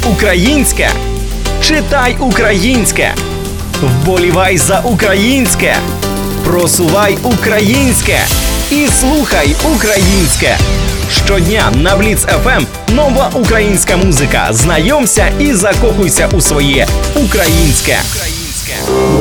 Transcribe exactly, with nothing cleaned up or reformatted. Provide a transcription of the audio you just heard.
українське. Читай українське. Вболівай за українське. Просувай українське. І слухай українське. Щодня на Бліц еф ем нова українська музика. Знайомся і закохуйся у своє українське.